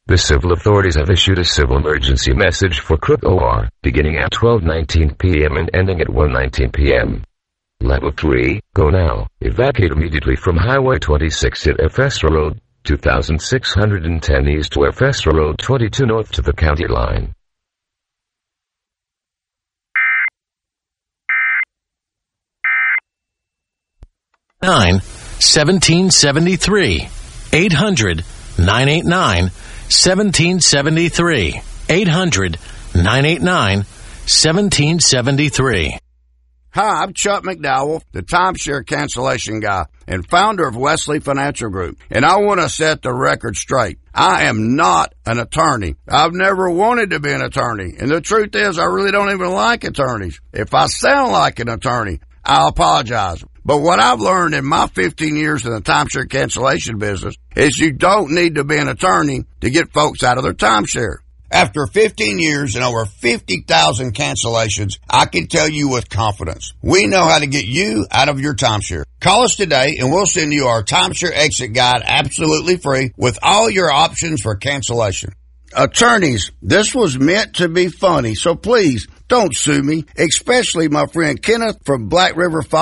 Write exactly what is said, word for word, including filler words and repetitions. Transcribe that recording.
The civil authorities have issued a civil emergency message for Crook O R, beginning at twelve nineteen p m and ending at one nineteen p m Level three, go now. Evacuate immediately from Highway twenty-six at Efestra Road, two thousand six hundred ten east to Efestra Road twenty-two north to the county line. nine seventeen seventy-three. eight hundred nine eight nine seventeen seventy-three. eight hundred nine eight nine seventeen seventy-three. Hi, I'm Chuck McDowell, the timeshare cancellation guy and founder of Wesley Financial Group, and I want to set the record straight. I am not an attorney. I've never wanted to be an attorney, and the truth is I really don't even like attorneys. If I sound like an attorney, I apologize. But what I've learned in my fifteen years in the timeshare cancellation business is you don't need to be an attorney to get folks out of their timeshare. After fifteen years and over fifty thousand cancellations, I can tell you with confidence, we know how to get you out of your timeshare. Call us today and we'll send you our timeshare exit guide absolutely free with all your options for cancellation. Attorneys, this was meant to be funny, so please don't sue me, especially my friend Kenneth from Black River Falls.